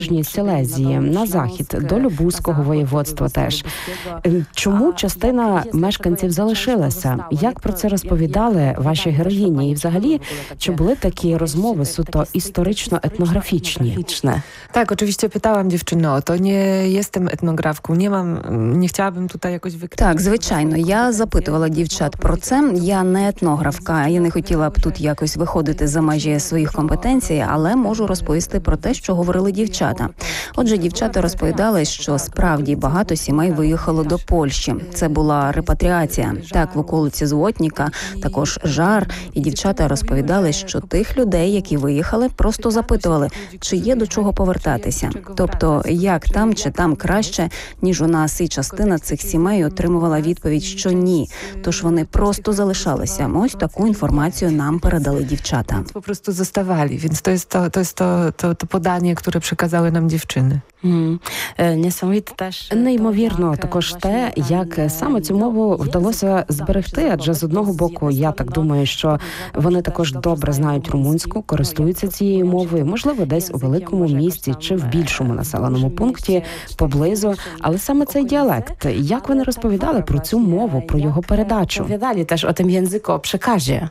Сілезії, на захід, до Любузького воєводства теж. Чому частина мешканців залишилася? Як про це розповідали ваші героїні? І взагалі, чи були такі розмови суто історично-етнографічні? Tak, oczywiście pytałam dziewczynę o to. Nie jestem etnografką, nie chciałabym tutaj jakoś wykryć. Так, звичайно, я запитувала дівчат про це. Я не етнографка, я не хотіла б тут якось виходити за межі своїх компетенцій, але можу розповісти про те, що говорили дівчата. Отже, дівчата розповідали, що справді багато сімей виїхало до Польщі. Це була репатріація. Так, в околиці Злотніка, також Жар. І дівчата розповідали, що тих людей, які виїхали, просто запитували, чи є до чого повертатися. Тобто, як там, чи там краще, ніж у нас. І частина цих сімей отримувала відповідь, що ні. Тож вони просто залишалися. Ось таку інформацію нам передали дівчата. Просто zostawali, więc to jest to podanie, które przekazały nam dziewczyny. Неймовірно також те, як саме цю мову вдалося зберегти, адже з одного боку, я так думаю, що вони також добре знають румунську, користуються цією мовою, можливо, десь у великому місті чи в більшому населеному пункті, поблизу, але саме цей діалект, як вони розповідали про цю мову, про його передачу? Розповідали теж о тим язику, о przekazie.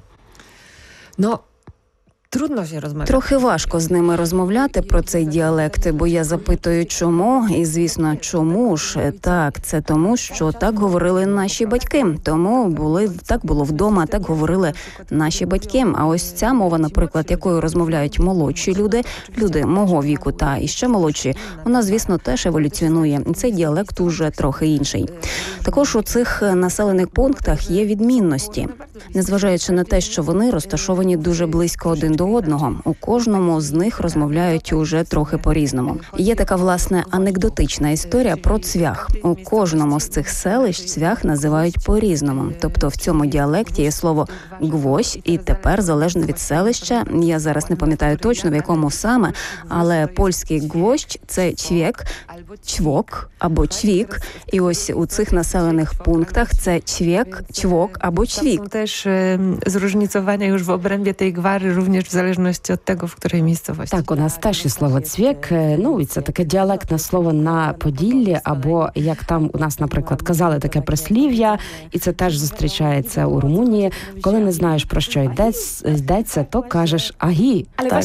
No, trudno się rozmawiać. Трохи важко з ними розмовляти про цей діалект, бо я запитую, чому, і, звісно, чому ж? Так, це тому, що так говорили наші батьки. Тому так було вдома, так говорили наші батьки. А ось ця мова, наприклад, якою розмовляють молодші люди мого віку та іще молодші, вона, звісно, теж еволюціонує. Цей діалект уже трохи інший. Також у цих населених пунктах є відмінності. Незважаючи на те, що вони розташовані дуже близько один до одного, у кожному з них розмовляють уже трохи по-різному. Є така, власне, анекдотична історія про цвях. У кожному з цих селищ цвях називають по-різному. Тобто в цьому діалекті є слово «гвоздь», і тепер, залежно від селища, я зараз не пам'ятаю точно, в якому саме, але польський «гвоздь» – це «чвєк», «чвок» або «чвік». І ось у цих населених пунктах це «чвєк», «чвок» або «чвік». Są też zróżnicowania już w obrębie tej gwary, również w zależności od tego, w której miejscowości. Так, у нас теж є слово «цвєк», і це таке діалектне слово на Поділлі, або, як там у нас, наприклад, казали таке прислів'я, і це теж зустрічається у Румунії. Коли не знаєш, про що йдеться, то кажеш «агі».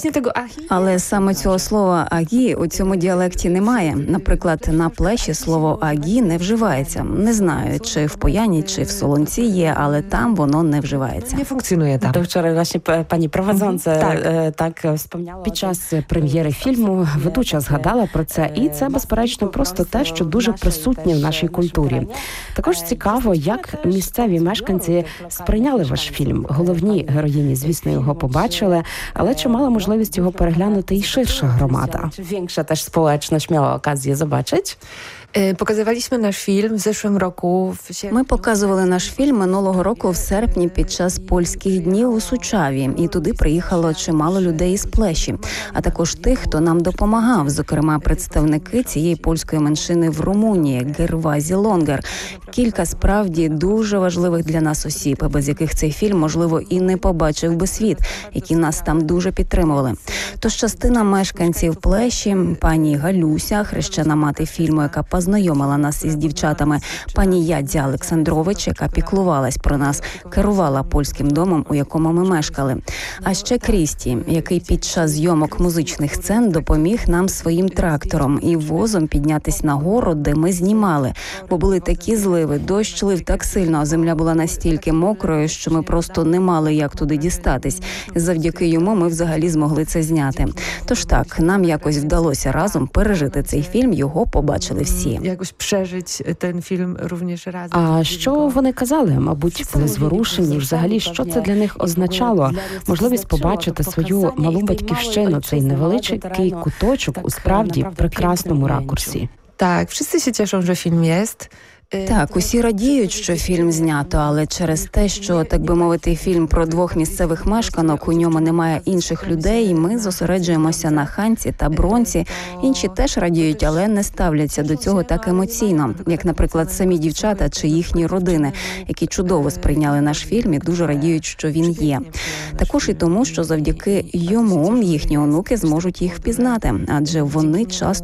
Але саме цього слова «агі» у цьому діалекті немає. Наприклад, на плеші слово «агі» не вживається. Не знаю, чи в Пояні, чи в Солонці є, але там воно не вживається. Nie funkcjonuje tam. То вчора właśnie pani prowadząca так wspomniała. Під час прем'єри фільму ведуча згадала про це, і це, безперечно, просто те, що дуже присутнє в нашій культурі. Також цікаво, як місцеві мешканці сприйняли ваш фільм. Головні героїні, звісно, його побачили, але чи мала можливість його переглянути і ширша громада? Czy większa też społeczność miała okazję zobaczyć? Pokazywaliśmy nasz film w zeszłym roku. Ми показували наш фільм минулого року в серпні під час польських днів у Сучаві, і туди приїхало чимало людей із Плеші, а також тих, хто нам допомагав, зокрема представники цієї польської меншини в Румунії, Гервазі Лонгер. Кілька справді дуже важливих для нас осіб, без яких цей фільм, можливо, і не побачив би світ, які нас там дуже підтримували. Тож частина мешканців Плеші, пані Галюся, хрещена мати фільму, яка познайомила нас із дівчатами, пані Ядзя Олександрович, яка піклувалась про нас, керувала польським домом, у якому ми мешкали. А ще Крісті, який під час зйомок музичних сцен допоміг нам своїм трактором і возом піднятись на гору, де ми знімали. Бо були такі зливи, дощ лив так сильно, а земля була настільки мокрою, що ми просто не мали як туди дістатись. Завдяки йому ми взагалі змогли це зняти. Тож так, нам якось вдалося разом пережити цей фільм, його побачили всі. Jakoś przeżyć ten film również razem. А що вони казали? Мабуть, були зворушені. Взагалі, що це для них означало? Можливість побачити свою малу батьківщину, цей невеличкий куточок у справді прекрасному ракурсі. Tak, wszyscy się cieszą, że film jest. Так, усі радіють, що фільм знято, але через те, що, так би мовити, фільм про двох місцевих мешканок, у ньому немає інших людей, ми зосереджуємося на Ханці та Бронці. Інші теж радіють, але не ставляться до цього так емоційно, як, наприклад, самі дівчата чи їхні родини, які чудово сприйняли наш фільм і дуже радіють, що він є. Також і тому, що завдяки йому їхні онуки зможуть їх впізнати, адже вони часто